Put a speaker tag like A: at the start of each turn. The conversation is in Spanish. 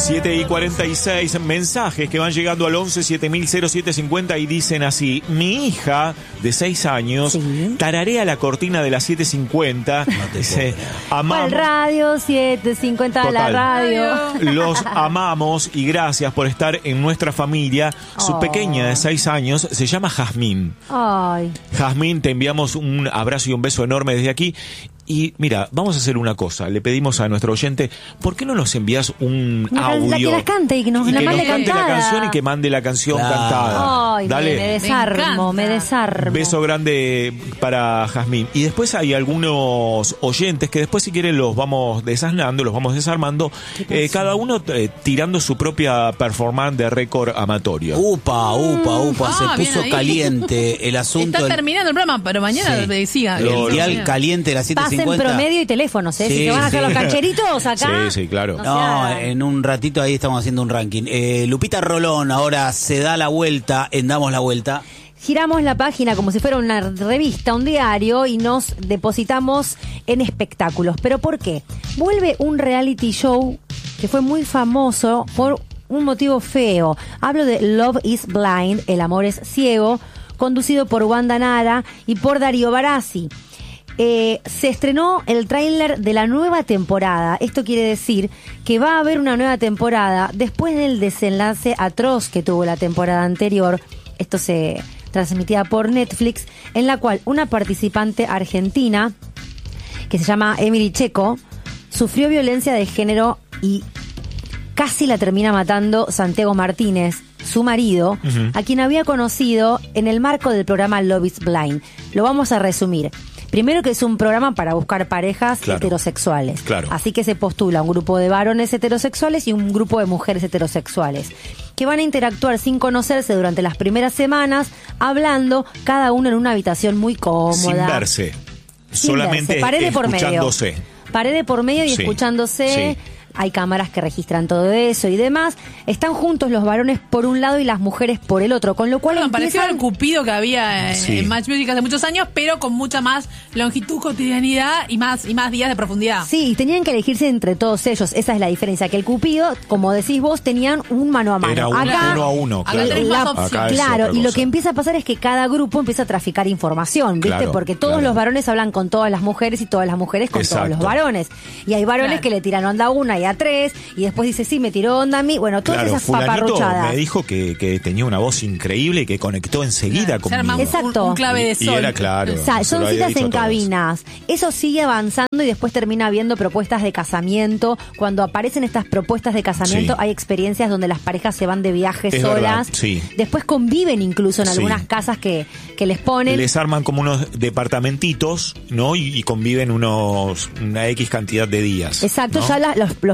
A: 7:46, mensajes que van llegando al 11 7000 y dicen así: mi hija de 6 años tararea la cortina de las 7:50. Dice, amamos.
B: Al radio, 7:50 de la radio.
A: Los amamos y gracias por estar en nuestra familia. Su pequeña de 6 años se llama Jazmín.
B: Ay.
A: Jazmín, te enviamos un abrazo y un beso enorme desde aquí. Y mira, vamos a hacer una cosa. Le pedimos a nuestro oyente, ¿por qué no nos envías un audio?
B: La que las cante y que nos la mande
A: cante
B: cantada.
A: la canción y que mande la canción cantada.
B: Ay,
A: dale.
B: me desarmo.
A: Beso grande para Jazmín. Y después hay algunos oyentes que después, si quieren, los vamos desasnando, los vamos desarmando. Cada uno tirando su propia performance de récord amatorio.
C: Upa. Se puso caliente el asunto.
D: Está terminando el programa, pero mañana siga.
C: El dial caliente de las 7:50.
B: En promedio y teléfonos,
C: Sí,
B: si te van a hacer los cancheritos acá.
A: Sí, claro.
C: No, en un ratito ahí estamos haciendo un ranking. Lupita Rolón ahora se da la vuelta en Damos la Vuelta.
B: Giramos la página como si fuera una revista, un diario, y nos depositamos en espectáculos. ¿Pero por qué? Vuelve un reality show que fue muy famoso por un motivo feo. Hablo de Love is Blind, El amor es ciego, conducido por Wanda Nara y por Darío Barassi. Se estrenó el tráiler de la nueva temporada. Esto quiere decir que va a haber una nueva temporada después del desenlace atroz que tuvo la temporada anterior. Esto se transmitía por Netflix, en la cual una participante argentina que se llama Emily Checo sufrió violencia de género y casi la termina matando Santiago Martínez, su marido, a quien había conocido en el marco del programa Love is Blind. Lo vamos a resumir. Primero, que es un programa para buscar parejas heterosexuales.
A: Claro.
B: Así que se postula un grupo de varones heterosexuales y un grupo de mujeres heterosexuales, que van a interactuar sin conocerse durante las primeras semanas, hablando cada uno en una habitación muy cómoda.
A: Sin verse. Solamente
B: pared
A: escuchándose.
B: Pared de por medio y escuchándose.
A: Sí.
B: Hay cámaras que registran todo eso y demás. Están juntos los varones por un lado y las mujeres por el otro, con lo cual
D: pareció al Cupido que había en Match Music hace muchos años, pero con mucha más longitud, cotidianidad y más días de profundidad.
B: Sí, y tenían que elegirse entre todos ellos. Esa es la diferencia, que el Cupido, como decís vos, tenían un mano a mano.
A: Era uno a uno, claro.
D: Acá tenés más opciones.
B: Claro, y lo que empieza a pasar es que cada grupo empieza a traficar información, ¿viste?
A: Claro,
B: porque todos los varones hablan con todas las mujeres y todas las mujeres con todos los varones. Y hay varones que le tiran onda a una y a tres, y después dice, sí, me tiró onda a mí. Bueno, todas esas paparruchadas.
A: Me dijo que tenía una voz increíble y que conectó enseguida conmigo.
B: Exacto.
D: Un clave de sol.
A: Y era claro.
B: O sea, son citas en cabinas. Eso sigue avanzando y después termina habiendo propuestas de casamiento. Cuando aparecen estas propuestas de casamiento, hay experiencias donde las parejas se van de viaje solas. Después conviven incluso en algunas casas que les ponen.
A: Les arman como unos departamentitos, ¿no? Y conviven una X cantidad de días.
B: Exacto,
A: ¿no?
B: ya los